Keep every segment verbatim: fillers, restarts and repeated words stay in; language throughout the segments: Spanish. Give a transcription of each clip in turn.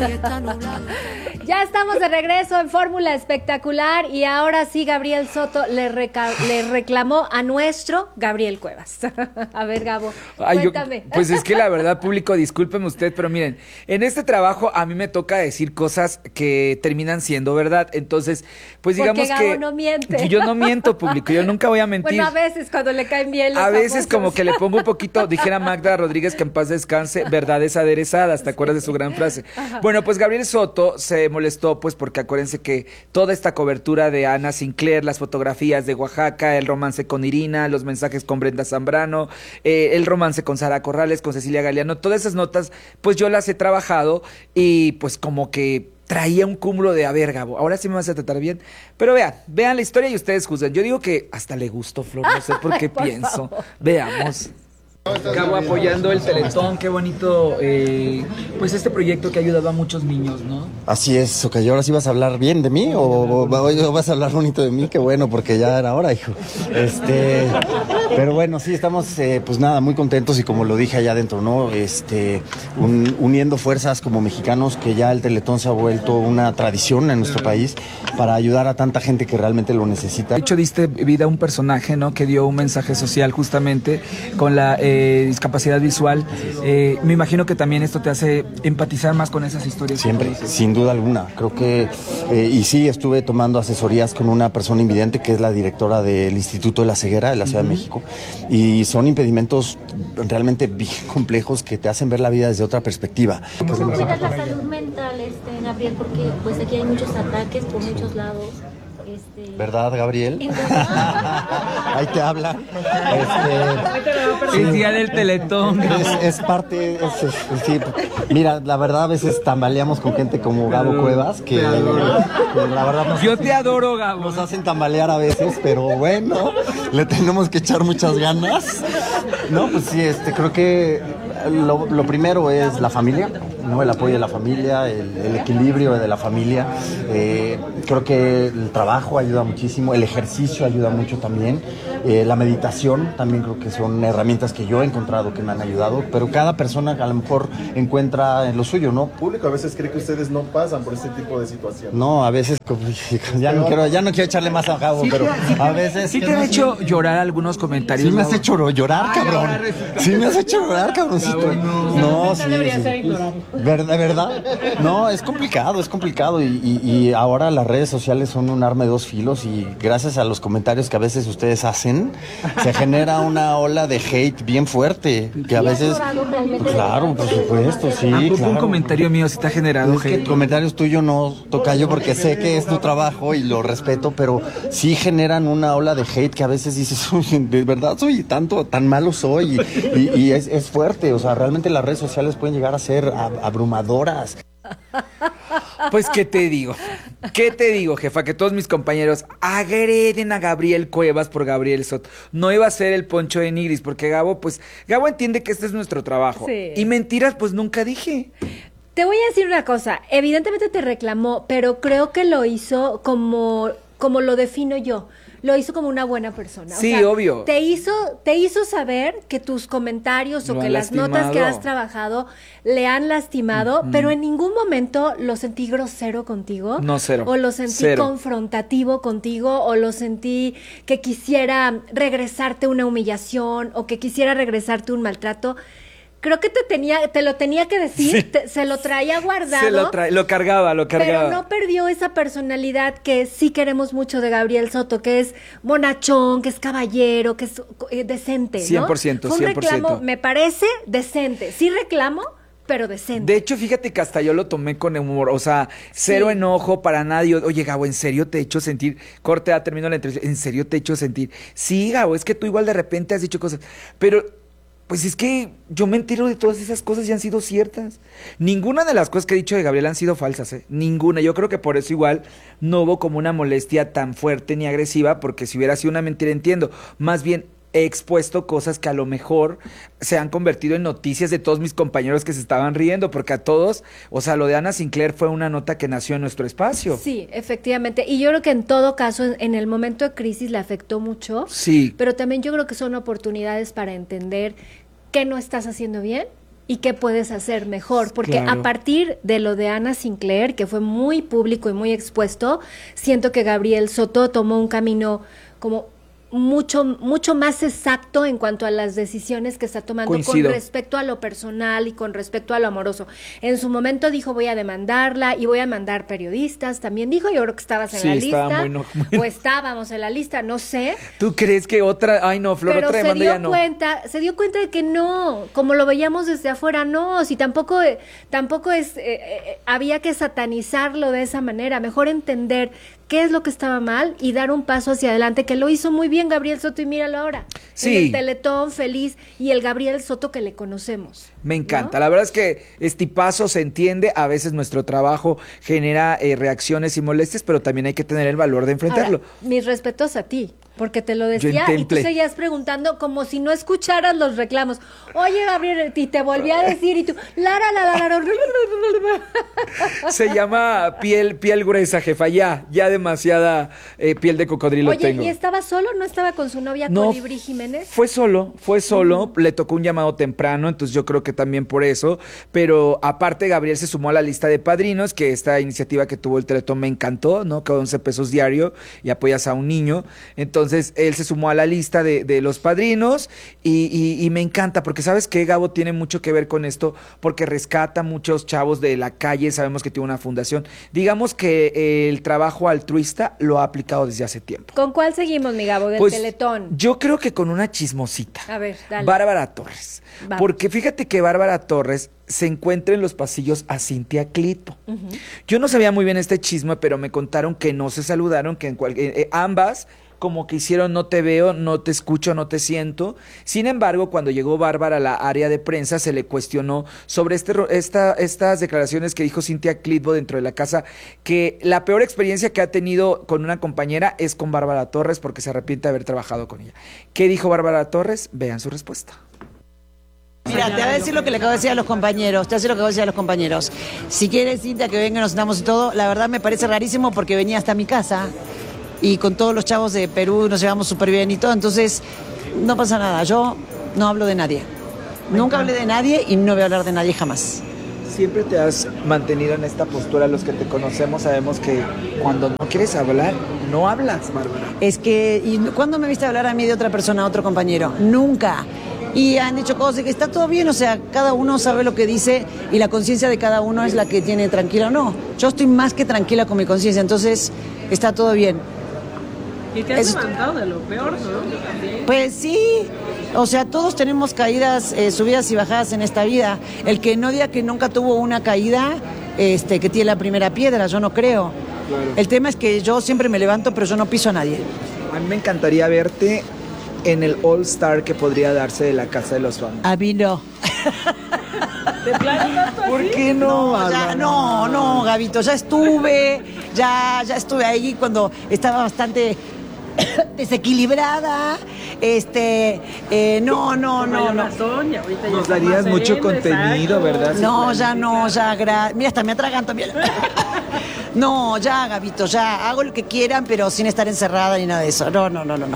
Ya estamos de regreso en Fórmula Espectacular y ahora sí Gabriel Soto le, reca- le reclamó a nuestro Gabriel Cuevas. A ver, Gabo, Ay, cuéntame. Yo, pues es que la verdad, público, discúlpeme usted, pero miren, en este trabajo a mí me toca decir cosas que terminan siendo verdad. Entonces, pues digamos Porque Gabo que no miente. yo no miento, público, yo nunca voy a mentir. Bueno, a veces cuando le caen bien los A veces famosos. como que le pongo un poquito, dijera Magda Rodríguez, que en paz descanse, verdades aderezadas, ¿te acuerdas de su gran frase? Ajá. Bueno, pues Gabriel Soto se molestó, pues porque acuérdense que toda esta cobertura de Ana Sinclair, las fotografías de Oaxaca, el romance con Irina, los mensajes con Brenda Zambrano, eh, el romance con Sara Corrales, con Cecilia Galeano, todas esas notas, pues yo las he trabajado y pues como que traía un cúmulo de, a ver, Gabo, ahora sí me vas a tratar bien. Pero vean, vean la historia y ustedes juzgan. Yo digo que hasta le gustó, Flor, no sé por qué Por pienso. favor. Veamos. Gabo apoyando el Teletón, qué bonito, eh, pues este proyecto que ha ayudado a muchos niños, ¿no? Así es, ok, ¿ahora sí vas a hablar bien de mí o, o, o vas a hablar bonito de mí? Qué bueno, porque ya era hora, hijo. Este, pero bueno, sí, estamos, eh, pues nada, muy contentos y como lo dije allá adentro, ¿no? Este, un, uniendo fuerzas como mexicanos, que ya el Teletón se ha vuelto una tradición en nuestro país para ayudar a tanta gente que realmente lo necesita. De hecho, diste vida a un personaje, ¿no? Que dio un mensaje social justamente con la eh, discapacidad visual. Eh, me imagino que también esto te hace empatizar más con esas historias. Siempre, sin duda alguna. Creo que, eh, y sí, estuve tomando asesorías con una persona invidente que es la directora del Instituto de la Ceguera de la Ciudad uh-huh. de México, y son impedimentos realmente bien complejos que te hacen ver la vida desde otra perspectiva. ¿Cómo cuidas la salud mental, este, Gabriel? Porque pues aquí hay muchos ataques por muchos lados. Este... ¿Verdad, Gabriel? Ahí te hablan. Este, el día del Teletón. Es, es parte, es, es, sí, mira, la verdad a veces tambaleamos con gente como Gabo Cuevas, que, que la verdad nos, yo te adoro, Gabo. Nos hacen tambalear a veces, pero bueno, le tenemos que echar muchas ganas. No, pues sí, este, creo que lo, lo primero es la familia, ¿no? El apoyo de la familia, el, el equilibrio de la familia. Eh, creo que el trabajo ayuda muchísimo, el ejercicio ayuda mucho también, eh, la meditación también creo que son herramientas que yo he encontrado que me han ayudado, pero cada persona a lo mejor encuentra en lo suyo, ¿no? El público a veces cree que ustedes no pasan por este tipo de situaciones. No, a veces ya no quiero, ya no quiero echarle más a Gabo, sí, pero sí, a veces... ¿Sí te han hecho llorar algunos comentarios? Sí me has hecho llorar, ah, cabrón. Sí me has hecho llorar, cabroncito. No, no, sí, debería sí. ser ignorar. ¿Verdad, verdad? No, es complicado, es complicado y, y, y ahora las redes sociales son un arma de dos filos y gracias a los comentarios que a veces ustedes hacen, se genera una ola de hate bien fuerte, que a veces... Claro, por supuesto, sí, claro. Un comentario mío sí te ha generado es hate. Que comentarios tuyos no toca yo porque sé que es tu trabajo y lo respeto, pero sí generan una ola de hate que a veces dices, de verdad soy tanto, tan malo soy y, y, y es, es fuerte, o sea, realmente las redes sociales pueden llegar a ser ab- abrumadoras. Pues, ¿qué te digo? ¿Qué te digo, jefa? Que todos mis compañeros agreden a Gabriel Cuevas por Gabriel Soto. No iba a ser el Poncho de Nigris, porque Gabo, pues, Gabo entiende que este es nuestro trabajo. Sí. Y mentiras, pues, nunca dije. Te voy a decir una cosa. Evidentemente te reclamó, pero creo que lo hizo como, como lo defino yo. Lo hizo como una buena persona. Sí, o sea, obvio. Te hizo, te hizo saber que tus comentarios o lo que las lastimado. notas que has trabajado le han lastimado, mm-hmm. pero en ningún momento lo sentí grosero contigo. No, cero. O lo sentí cero. confrontativo contigo, o lo sentí que quisiera regresarte una humillación, o que quisiera regresarte un maltrato. Creo que te tenía, te lo tenía que decir, sí. te, se lo traía guardado. Se lo traía, lo cargaba, lo cargaba. Pero no perdió esa personalidad que sí queremos mucho de Gabriel Soto, que es bonachón, que es caballero, que es eh, decente, ¿no? cien por ciento, Fue un cien por ciento. reclamo, me parece, decente. Sí reclamo, pero decente. De hecho, fíjate que hasta yo lo tomé con humor, o sea, cero sí. enojo para nadie. Oye, Gabo, ¿en serio te he hecho sentir? Corte, ya termino la entrevista. ¿En serio te he hecho sentir? Sí, Gabo, es que tú igual de repente has dicho cosas, pero... Pues es que yo me entero de todas esas cosas y han sido ciertas. Ninguna de las cosas que he dicho de Gabriel han sido falsas, ¿eh? Ninguna. Yo creo que por eso igual no hubo como una molestia tan fuerte ni agresiva, porque si hubiera sido una mentira entiendo. Más bien he expuesto cosas que a lo mejor se han convertido en noticias de todos mis compañeros que se estaban riendo, porque a todos, o sea, lo de Ana Sinclair fue una nota que nació en nuestro espacio. Sí, efectivamente. Y yo creo que en todo caso, en, en el momento de crisis le afectó mucho. Sí. Pero también yo creo que son oportunidades para entender qué no estás haciendo bien y qué puedes hacer mejor, porque Claro. a partir de lo de Ana Sinclair, que fue muy público y muy expuesto, siento que Gabriel Soto tomó un camino como mucho mucho más exacto en cuanto a las decisiones que está tomando Coincido. con respecto a lo personal y con respecto a lo amoroso. En su momento dijo, voy a demandarla y voy a mandar periodistas, también dijo, yo creo que estabas en Sí, la estaba lista, muy no- muy- o estábamos en la lista, no sé, ¿Tú crees que otra, ay no, Flor, pero otra se demanda dio ya no? cuenta, se dio cuenta de que no, como lo veíamos desde afuera, no, si tampoco, eh, tampoco es, eh, eh, había que satanizarlo de esa manera, mejor entender qué es lo que estaba mal y dar un paso hacia adelante, que lo hizo muy bien Gabriel Soto y míralo ahora, Sí. en el Teletón feliz y el Gabriel Soto que le conocemos. Me encanta. ¿no? La verdad es que es tipazo, se entiende. A veces nuestro trabajo genera eh, reacciones y molestias, pero también hay que tener el valor de enfrentarlo. Ahora, mis respetos a ti, porque te lo decía en y tú temple. seguías preguntando como si no escucharas los reclamos. Oye, Gabriel, y te volví a decir y tú, lara, la, la, la, la, la, la. Se llama piel, piel gruesa, jefa. Ya, ya demasiada eh, piel de cocodrilo Oye, tengo. ¿y estaba solo? ¿No estaba con su novia No, Colibrí Jiménez? Fue solo, fue solo, le tocó un llamado temprano, entonces yo creo que también por eso, pero aparte Gabriel se sumó a la lista de padrinos, que esta iniciativa que tuvo el Teletón me encantó, ¿no? Que once pesos diario y apoyas a un niño, entonces él se sumó a la lista de, de los padrinos y, y, y me encanta, porque sabes que Gabo tiene mucho que ver con esto, porque rescata muchos chavos de la calle, sabemos que tiene una fundación, digamos que eh, el trabajo altruista lo ha aplicado desde hace tiempo. ¿Con cuál seguimos, mi Gabo, del Pues, Teletón? yo creo que con una chismosita. A ver, dale. Bárbara Torres. Vamos. Porque fíjate que Bárbara Torres se encuentra en los pasillos a Cintia Clitbo. Yo no sabía muy bien este chisme, pero me contaron que no se saludaron, que en cual- eh, eh, ambas como que hicieron no te veo, no te escucho, no te siento. Sin embargo, cuando llegó Bárbara a la área de prensa, se le cuestionó sobre este, ro- esta, estas declaraciones que dijo Cintia Clitbo dentro de la casa, que la peor experiencia que ha tenido con una compañera es con Bárbara Torres, porque se arrepiente de haber trabajado con ella. ¿Qué dijo Bárbara Torres? Vean su respuesta. Mira, te voy a decir lo que le acabo de decir a los compañeros, te voy a decir lo que acabo de decir a los compañeros. Si quieres, Cintia, que venga, nos sentamos y todo, la verdad me parece rarísimo porque venía hasta mi casa y con todos los chavos de Perú nos llevamos súper bien y todo, entonces no pasa nada, yo no hablo de nadie. Nunca hablé de nadie y no voy a hablar de nadie jamás. Siempre te has mantenido en esta postura, los que te conocemos sabemos que cuando no quieres hablar, no hablas, Bárbara. Es que, ¿y cuándo me viste hablar a mí de otra persona, a otro compañero? Nunca. Y han dicho cosas de que está todo bien, o sea, cada uno sabe lo que dice y la conciencia de cada uno es la que tiene tranquila o no. Yo estoy más que tranquila con mi conciencia, entonces está todo bien. Y te has Es- levantado de lo peor, ¿no? Pues sí, o sea, todos tenemos caídas, eh, subidas y bajadas en esta vida. El que no diga que nunca tuvo una caída, este, que tiene la primera piedra, yo no creo. El tema es que yo siempre me levanto, pero yo no piso a nadie. A mí me encantaría verte en el All Star que podría darse de la Casa de los Famosos. A mí no. ¿De plano tanto ¿Por así? qué no, No, ya, Bárbara? no, no, Gabito, ya estuve, ya, ya estuve ahí cuando estaba bastante desequilibrada. Este, eh, no, no, no, Mayor no. razón, y ahorita ya Nos está darías más mucho sereno, contenido, exacto. ¿verdad? No, ya no, ya, gra- mira, hasta me atraganto, mira. No, ya, Gabito, ya, hago lo que quieran, pero sin estar encerrada ni nada de eso. No, no, no, no, no.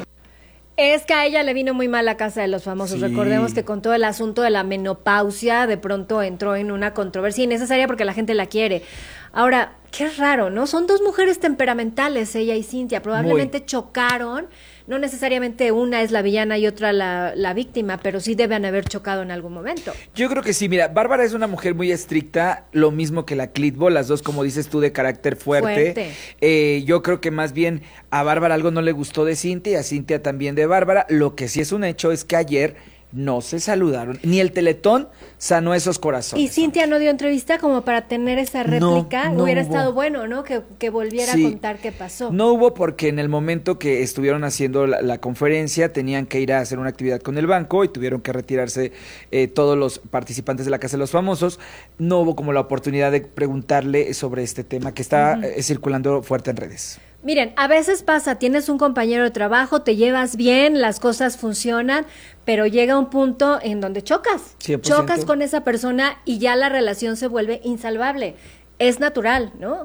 Es que a ella le vino muy mal la Casa de los Famosos. Sí. Recordemos que con todo el asunto de la menopausia, de pronto entró en una controversia innecesaria porque la gente la quiere. Ahora, qué raro, ¿no? Son dos mujeres temperamentales, ella y Cintia. Probablemente Muy. chocaron. No necesariamente una es la villana y otra la, la víctima, pero sí deben haber chocado en algún momento. Yo creo que sí, mira, Bárbara es una mujer muy estricta, lo mismo que la Clitbo, las dos, como dices tú, de carácter fuerte. Fuerte. Eh, yo creo que más bien a Bárbara algo no le gustó de Cintia y a Cintia también de Bárbara. Lo que sí es un hecho es que ayer no se saludaron, ni el Teletón sanó esos corazones. Y Cintia no dio entrevista como para tener esa No, réplica. no Hubiera hubo. estado bueno, ¿no? Que, que volviera Sí. a contar qué pasó. No hubo porque en el momento que estuvieron haciendo la, la conferencia tenían que ir a hacer una actividad con el banco y tuvieron que retirarse eh, todos los participantes de la Casa de los Famosos. No hubo como la oportunidad de preguntarle sobre este tema que está eh, circulando fuerte en redes. Miren, a veces pasa, tienes un compañero de trabajo, te llevas bien, las cosas funcionan, pero llega un punto en donde chocas. cien por ciento. Chocas con esa persona y ya la relación se vuelve insalvable. Es natural, ¿no?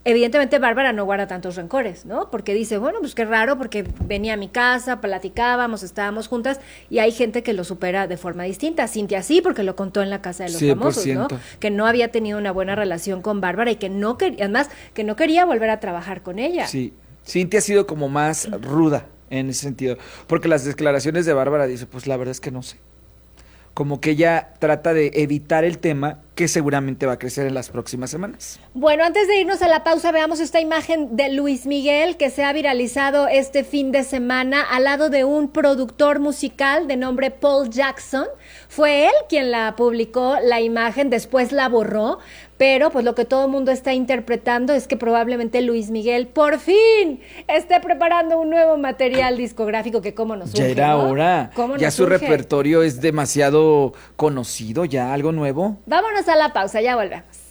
evidentemente Bárbara no guarda tantos rencores, ¿no? Porque dice, bueno, pues qué raro, porque venía a mi casa, platicábamos, estábamos juntas, y hay gente que lo supera de forma distinta. Cintia sí, porque lo contó en la Casa de los cien por Famosos, ciento. ¿no? Que no había tenido una buena relación con Bárbara y que no quería, además, que no quería volver a trabajar con ella. Sí, Cintia ha sido como más ruda en ese sentido, porque las declaraciones de Bárbara dice, pues la verdad es que no sé. Como que ella trata de evitar el tema que seguramente va a crecer en las próximas semanas. Bueno, antes de irnos a la pausa, veamos esta imagen de Luis Miguel que se ha viralizado este fin de semana al lado de un productor musical de nombre Paul Jackson. Fue él quien la publicó, la imagen, después la borró, pero pues lo que todo el mundo está interpretando es que probablemente Luis Miguel por fin esté preparando un nuevo material discográfico que cómo nos surge, Ya era ¿no? hora. ¿Cómo Ya nos su surge? repertorio es demasiado conocido, ya algo nuevo. Vámonos a la pausa, ya volvemos.